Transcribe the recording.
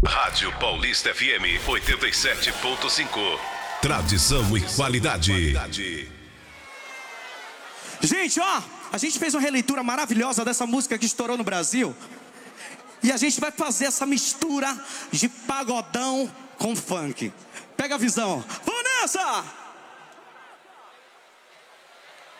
Rádio Paulista FM 87.5. Tradição e qualidade. Gente, ó, a gente fez uma releitura maravilhosa dessa música que estourou no Brasil. E a gente vai fazer essa mistura de pagodão com funk. Pega a visão. Vamos nessa!